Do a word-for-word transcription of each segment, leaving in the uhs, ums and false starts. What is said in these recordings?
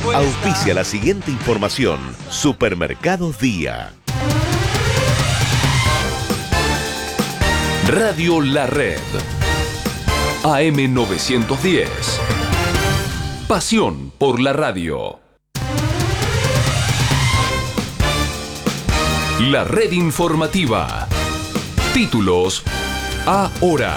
Auspicia la siguiente información. Supermercados Día. Radio La Red. A M novecientos diez. Pasión por la radio. La Red Informativa. Títulos ahora.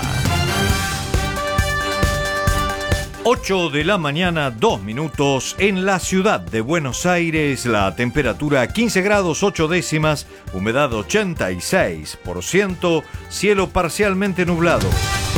ocho de la mañana, dos minutos, en la ciudad de Buenos Aires, la temperatura quince grados ocho décimas, humedad ochenta y seis por ciento, cielo parcialmente nublado.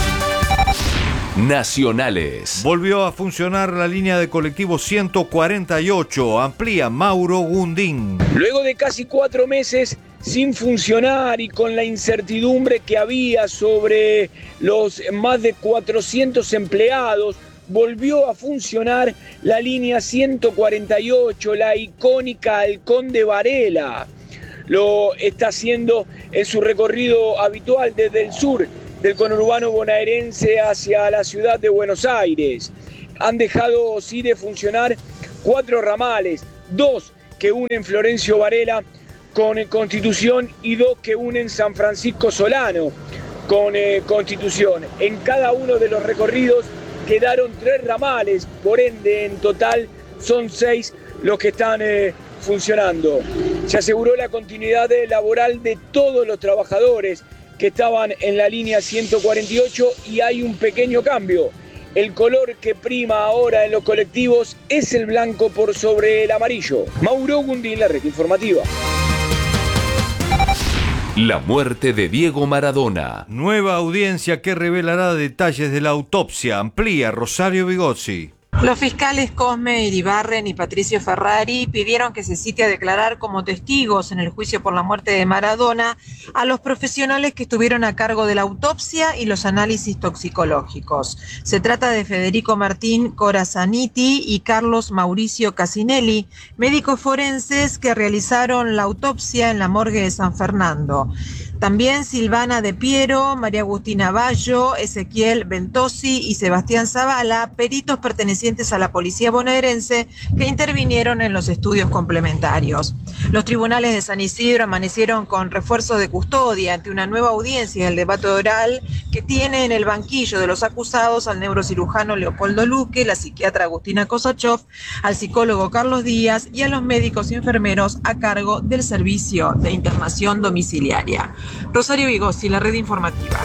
Nacionales. Volvió a funcionar la línea de colectivo ciento cuarenta y ocho, amplía Mauro Gundín. Luego de casi cuatro meses sin funcionar y con la incertidumbre que había sobre los más de cuatrocientos empleados, volvió a funcionar la línea ciento cuarenta y ocho, la icónica Halcón de Varela. Lo está haciendo en su recorrido habitual desde el sur del conurbano bonaerense hacia la ciudad de Buenos Aires. Han dejado sí de funcionar cuatro ramales, dos que unen Florencio Varela con Constitución y dos que unen San Francisco Solano con eh, Constitución. En cada uno de los recorridos quedaron tres ramales, por ende en total son seis los que están eh, funcionando. Se aseguró la continuidad laboral de todos los trabajadores que estaban en la línea ciento cuarenta y ocho y hay un pequeño cambio. El color que prima ahora en los colectivos es el blanco por sobre el amarillo. Mauro Gundín, La Red Informativa. La muerte de Diego Maradona. Nueva audiencia que revelará detalles de la autopsia. Amplía Rosario Vigozzi. Los fiscales Cosme Iribarren y Patricio Ferrari pidieron que se cite a declarar como testigos en el juicio por la muerte de Maradona a los profesionales que estuvieron a cargo de la autopsia y los análisis toxicológicos. Se trata de Federico Martín Corazaniti y Carlos Mauricio Casinelli, médicos forenses que realizaron la autopsia en la morgue de San Fernando. También Silvana De Piero, María Agustina Bayo, Ezequiel Ventosi y Sebastián Zavala, peritos pertenecientes a la policía bonaerense que intervinieron en los estudios complementarios. Los tribunales de San Isidro amanecieron con refuerzo de custodia ante una nueva audiencia del debate oral que tiene en el banquillo de los acusados al neurocirujano Leopoldo Luque, la psiquiatra Agustina Kosachov, al psicólogo Carlos Díaz y a los médicos y enfermeros a cargo del servicio de internación domiciliaria. Rosario Vigozzi, La Red Informativa.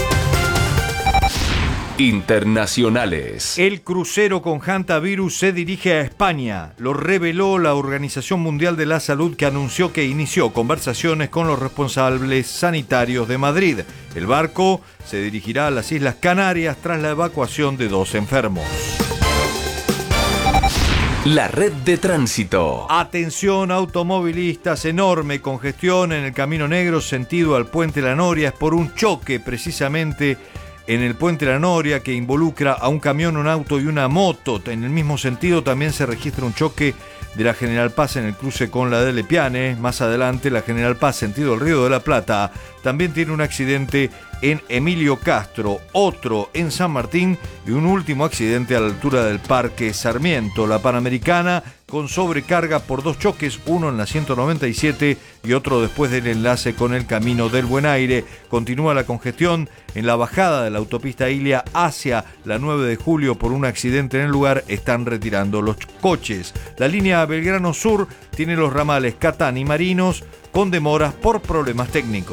Internacionales. El crucero con hantavirus se dirige a España. Lo reveló la Organización Mundial de la Salud, que anunció que inició conversaciones con los responsables sanitarios de Madrid. El barco se dirigirá a las Islas Canarias tras la evacuación de dos enfermos. La red de tránsito. Atención automovilistas, enorme congestión en el Camino Negro sentido al Puente La Noria. Es por un choque precisamente en el Puente La Noria que involucra a un camión, un auto y una moto. En el mismo sentido también se registra un choque de la General Paz en el cruce con la de Lepiane. Más adelante la General Paz sentido el Río de la Plata también tiene un accidente en Emilio Castro, otro en San Martín y un último accidente a la altura del Parque Sarmiento. La Panamericana con sobrecarga por dos choques, uno en la ciento noventa y siete y otro después del enlace con el Camino del Buen Aire. Continúa la congestión en la bajada de la autopista Ilia hacia la nueve de julio por un accidente en el lugar. Están retirando los coches. La línea Belgrano Sur tiene los ramales Catán y Marinos con demoras por problemas técnicos.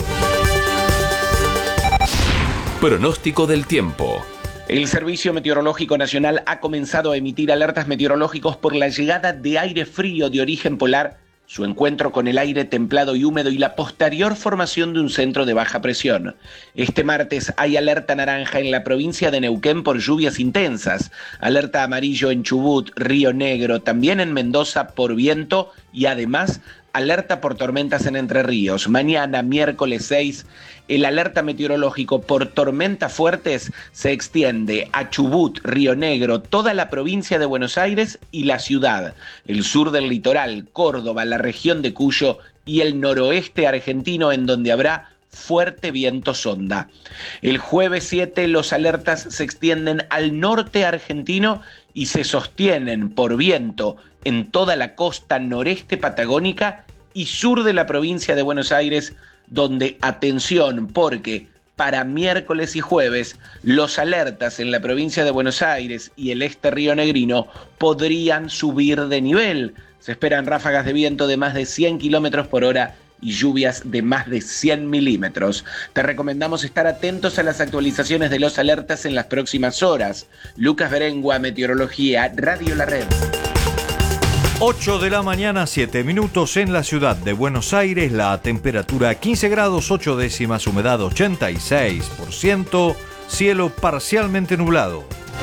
Pronóstico del tiempo. El Servicio Meteorológico Nacional ha comenzado a emitir alertas meteorológicos por la llegada de aire frío de origen polar, su encuentro con el aire templado y húmedo y la posterior formación de un centro de baja presión. Este martes hay alerta naranja en la provincia de Neuquén por lluvias intensas, alerta amarillo en Chubut, Río Negro, también en Mendoza por viento y además alerta por tormentas en Entre Ríos. Mañana, miércoles seis, el alerta meteorológico por tormentas fuertes se extiende a Chubut, Río Negro, toda la provincia de Buenos Aires y la ciudad, el sur del litoral, Córdoba, la región de Cuyo y el noroeste argentino, en donde habrá fuerte viento sonda. El jueves siete los alertas se extienden al norte argentino y se sostienen por viento en toda la costa noreste patagónica y sur de la provincia de Buenos Aires, donde, atención, porque para miércoles y jueves los alertas en la provincia de Buenos Aires y el este rionegrino podrían subir de nivel. Se esperan ráfagas de viento de más de cien kilómetros por hora y lluvias de más de cien milímetros. Te recomendamos estar atentos a las actualizaciones de los alertas en las próximas horas. Lucas Berengua, Meteorología, Radio La Red. ocho de la mañana, siete minutos en la ciudad de Buenos Aires, la temperatura quince grados, ocho décimas, humedad ochenta y seis por ciento, cielo parcialmente nublado.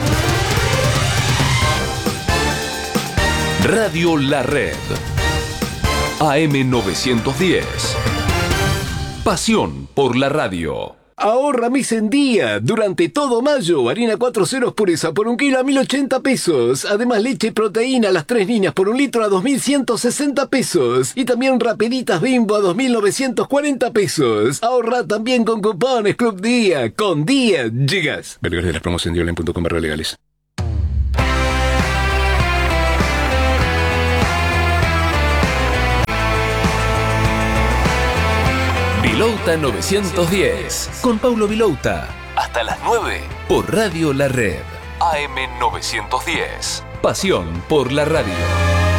Radio La Red. A M novecientos diez. Pasión por la radio. Ahorra mes en día. Durante todo mayo, harina cuatro ceros pureza por un kilo a mil ochenta pesos. Además, leche y proteína a las tres líneas por un litro a dos mil ciento sesenta pesos. Y también rapiditas Bimbo a dos mil novecientos cuarenta pesos. Ahorra también con cupones Club Día. Con Día llegas. Vergas de las promos en diolen punto com barra legales. Vilouta novecientos diez. Con Paulo Vilouta. Hasta las nueve. Por Radio La Red. A M novecientos diez. Pasión por la radio.